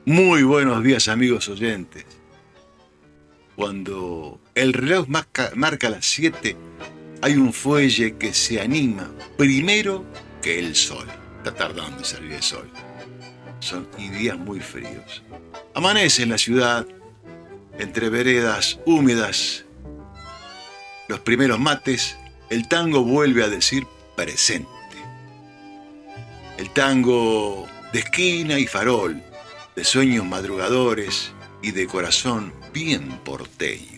Muy buenos días, amigos oyentes. Cuando el reloj marca las 7, hay un fuelle que se anima primero que el sol. Está tardando en salir el sol. Son días muy fríos. Amanece en la ciudad, entre veredas húmedas, los primeros mates, el tango vuelve a decir presente. El tango de esquina y farol, de sueños madrugadores y de corazón bien porteño.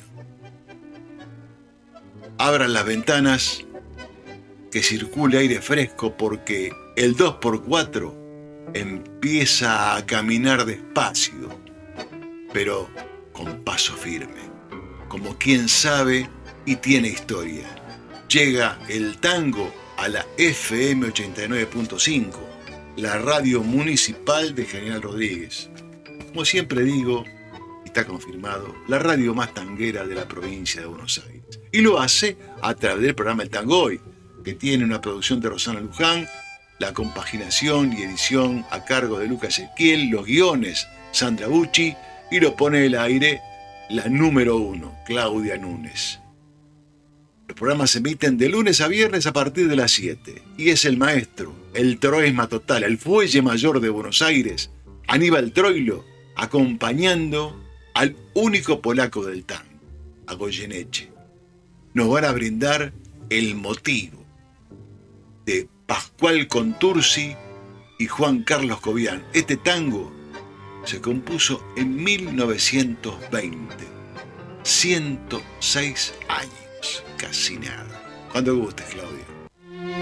Abran las ventanas, que circule aire fresco porque el 2x4 empieza a caminar despacio, pero con paso firme, como quien sabe y tiene historia. Llega el tango a la FM 89.5, la radio municipal de General Rodríguez. Como siempre digo, y está confirmado, la radio más tanguera de la provincia de Buenos Aires. Y lo hace a través del programa El Tango Hoy, que tiene una producción de Rosana Luján, la compaginación y edición a cargo de Lucas Ezequiel, los guiones Sandra Bucci, y lo pone al aire la número 1, Claudia Núñez. Los programas se emiten de lunes a viernes a partir de las 7. Y es el maestro, el troesma total, el fuelle mayor de Buenos Aires, Aníbal Troilo, acompañando al único polaco del tango, a Goyeneche. Nos van a brindar el motivo de Pascual Contursi y Juan Carlos Cobian. Este tango se compuso en 1920. 106 años. Casi nada. Cuando gustes, Claudia.